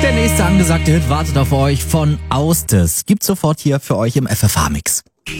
Der nächste angesagte Hit wartet auf euch von Austes. Gibt's sofort hier für euch im FFH-Mix.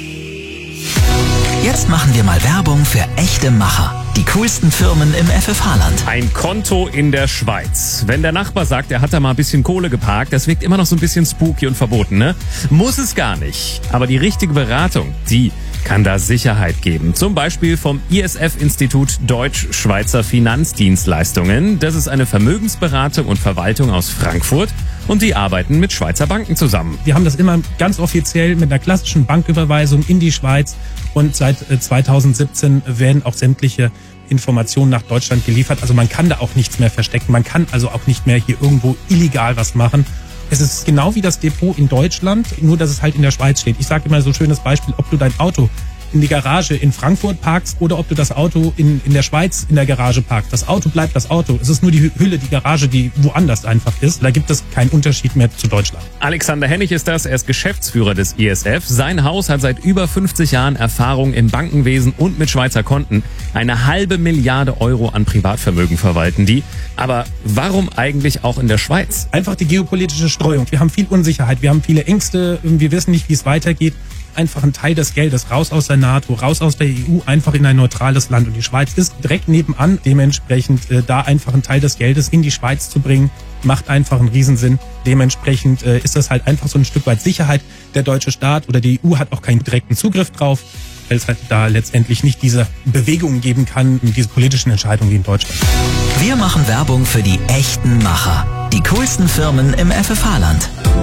Jetzt machen wir mal Werbung für echte Macher. Die coolsten Firmen im FFH-Land. Ein Konto in der Schweiz. Wenn der Nachbar sagt, er hat da mal ein bisschen Kohle geparkt, das wirkt immer noch so ein bisschen spooky und verboten, ne? Muss es gar nicht. Aber die richtige Beratung, die kann da Sicherheit geben. Zum Beispiel vom ISF-Institut Deutsch-Schweizer Finanzdienstleistungen. Das ist eine Vermögensberatung und Verwaltung aus Frankfurt. Und die arbeiten mit Schweizer Banken zusammen. Wir haben das immer ganz offiziell mit einer klassischen Banküberweisung in die Schweiz. Und seit 2017 werden auch sämtliche Informationen nach Deutschland geliefert. Also man kann da auch nichts mehr verstecken. Man kann also auch nicht mehr hier irgendwo illegal was machen. Es ist genau wie das Depot in Deutschland, nur dass es halt in der Schweiz steht. Ich sage immer so ein schönes Beispiel, ob du dein Auto in die Garage in Frankfurt parkst oder ob du das Auto in der Schweiz in der Garage parkst. Das Auto bleibt das Auto. Es ist nur die Hülle, die Garage, die woanders einfach ist. Da gibt es keinen Unterschied mehr zu Deutschland. Alexander Hennig ist das. Er ist Geschäftsführer des ISF. Sein Haus hat seit über 50 Jahren Erfahrung im Bankenwesen und mit Schweizer Konten. 1,5 Milliarde Euro an Privatvermögen verwalten die. Aber warum eigentlich auch in der Schweiz? Einfach die geopolitische Streuung. Wir haben viel Unsicherheit, wir haben viele Ängste, wir wissen nicht, wie es weitergeht. Einfach ein Teil des Geldes raus aus der NATO, raus aus der EU, einfach in ein neutrales Land. Und die Schweiz ist direkt nebenan. Dementsprechend da einfach einen Teil des Geldes in die Schweiz zu bringen, macht einfach einen Riesensinn. Dementsprechend ist das halt einfach so ein Stück weit Sicherheit. Der deutsche Staat oder die EU hat auch keinen direkten Zugriff drauf, weil es halt da letztendlich nicht diese Bewegungen geben kann, diese politischen Entscheidungen wie in Deutschland. Wir machen Werbung für die echten Macher. Die coolsten Firmen im FFH-Land.